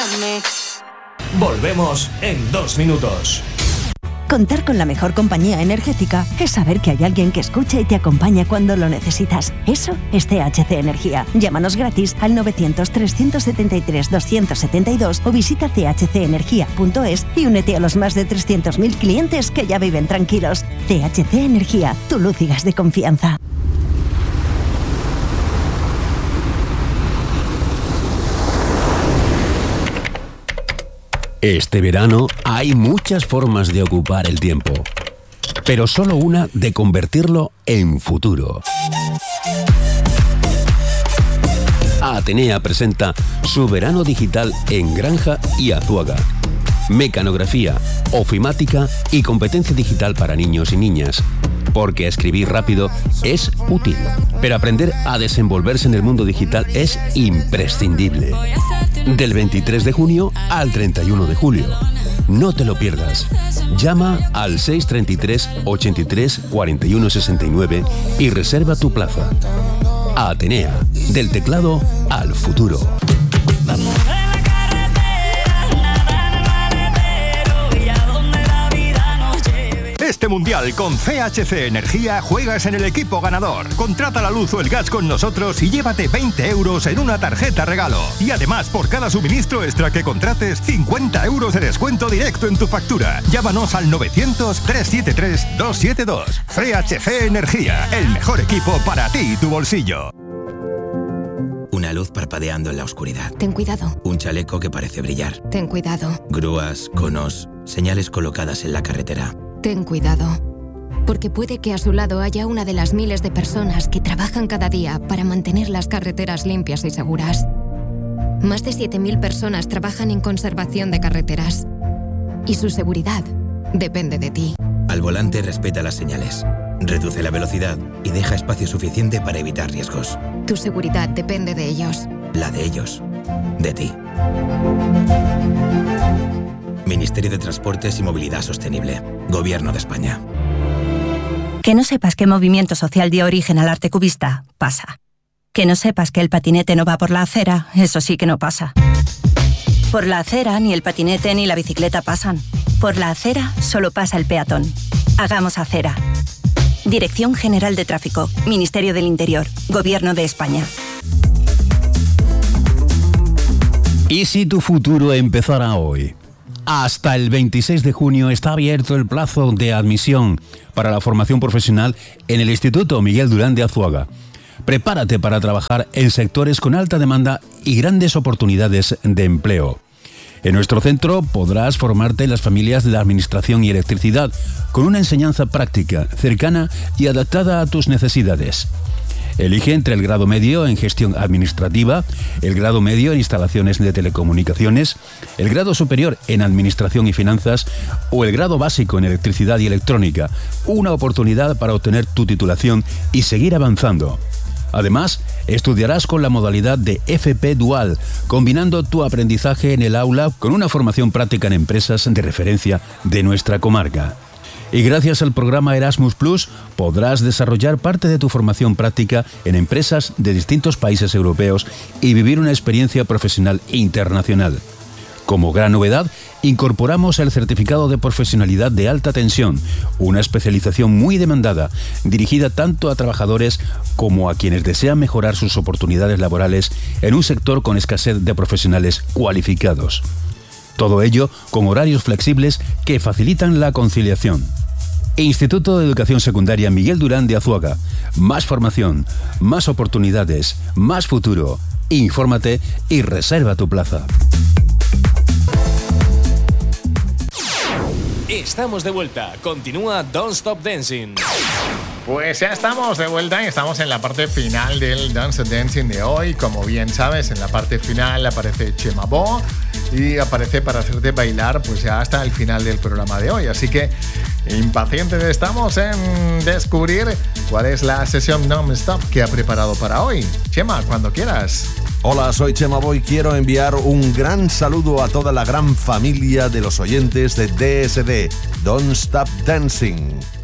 olvidarme. Volvemos en 2 minutos. Contar con la mejor compañía energética es saber que hay alguien que escucha y te acompaña cuando lo necesitas. Eso es THC Energía. Llámanos gratis al 900-373-272 o visita chcenergia.es y únete a los más de 300.000 clientes que ya viven tranquilos. THC Energía, tu luz y gas de confianza. Este verano hay muchas formas de ocupar el tiempo, pero solo una de convertirlo en futuro. Atenea presenta su verano digital en Granja y Azuaga. Mecanografía, ofimática y competencia digital para niños y niñas. Porque escribir rápido es útil, pero aprender a desenvolverse en el mundo digital es imprescindible. Del 23 de junio al 31 de julio. No te lo pierdas. Llama al 633 83 41 69 y reserva tu plaza. Atenea, del teclado al futuro. Este mundial con CHC Energía juegas en el equipo ganador. Contrata la luz o el gas con nosotros y llévate 20 euros en una tarjeta regalo. Y además, por cada suministro extra que contrates, 50 euros de descuento directo en tu factura. Llámanos al 900-373-272. CHC Energía, el mejor equipo para ti y tu bolsillo. Una luz parpadeando en la oscuridad. Ten cuidado. Un chaleco que parece brillar. Ten cuidado. Grúas, conos, señales colocadas en la carretera. Ten cuidado, porque puede que a su lado haya una de las miles de personas que trabajan cada día para mantener las carreteras limpias y seguras. Más de 7.000 personas trabajan en conservación de carreteras. Y su seguridad depende de ti. Al volante respeta las señales, reduce la velocidad y deja espacio suficiente para evitar riesgos. Tu seguridad depende de ellos. La de ellos. De ti. Ministerio de Transportes y Movilidad Sostenible. Gobierno de España. Que no sepas qué movimiento social dio origen al arte cubista, pasa. Que no sepas que el patinete no va por la acera, eso sí que no pasa. Por la acera ni el patinete ni la bicicleta pasan. Por la acera solo pasa el peatón. Hagamos acera. Dirección General de Tráfico, Ministerio del Interior, Gobierno de España. ¿Y si tu futuro empezara hoy? Hasta el 26 de junio está abierto el plazo de admisión para la formación profesional en el Instituto Miguel Durán de Azuaga. Prepárate para trabajar en sectores con alta demanda y grandes oportunidades de empleo. En nuestro centro podrás formarte en las familias de la administración y electricidad con una enseñanza práctica, cercana y adaptada a tus necesidades. Elige entre el grado medio en gestión administrativa, el grado medio en instalaciones de telecomunicaciones, el grado superior en administración y finanzas o el grado básico en electricidad y electrónica. Una oportunidad para obtener tu titulación y seguir avanzando. Además, estudiarás con la modalidad de FP Dual, combinando tu aprendizaje en el aula con una formación práctica en empresas de referencia de nuestra comarca. Y gracias al programa Erasmus Plus podrás desarrollar parte de tu formación práctica en empresas de distintos países europeos y vivir una experiencia profesional internacional. Como gran novedad, incorporamos el certificado de profesionalidad de alta tensión, una especialización muy demandada, dirigida tanto a trabajadores como a quienes desean mejorar sus oportunidades laborales en un sector con escasez de profesionales cualificados. Todo ello con horarios flexibles que facilitan la conciliación. Instituto de Educación Secundaria Miguel Durán de Azuaga. Más formación, más oportunidades, más futuro. Infórmate y reserva tu plaza. Estamos de vuelta. Continúa Don't Stop Dancing. Pues ya estamos de vuelta y estamos en la parte final del Dance Dancing de hoy. Como bien sabes, en la parte final aparece Chema Bo y aparece para hacerte bailar pues ya hasta el final del programa de hoy. Así que impacientes estamos en descubrir cuál es la sesión non-stop que ha preparado para hoy. Chema, cuando quieras. Hola, soy Chema Boy. Quiero enviar un gran saludo a toda la gran familia de los oyentes de DSD, Don't Stop Dancing.